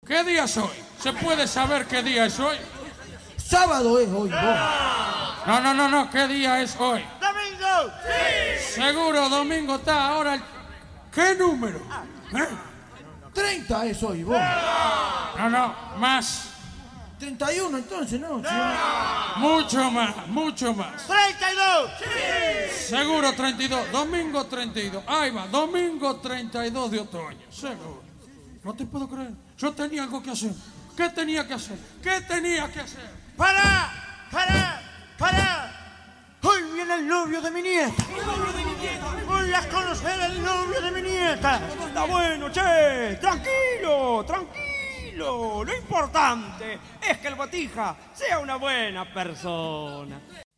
¿Qué día es hoy? ¿Se puede saber qué día es hoy? Sábado es hoy, vos. No, ¿qué día es hoy? ¡Domingo! ¡Sí! Seguro, domingo está ahora el... ¿Qué número? 30 es hoy, vos. No, más. 31 entonces, ¿no? Mucho más. ¡32! ¡Sí! Seguro 32, domingo 32. Ahí va, domingo 32 de otoño, seguro. No te puedo creer. Yo tenía algo que hacer. ¿Qué tenía que hacer? ¡Para! Hoy viene el novio de mi nieta. Voy a conocer al novio de mi nieta. Está bueno, che. Tranquilo. Lo importante es que el Botija sea una buena persona.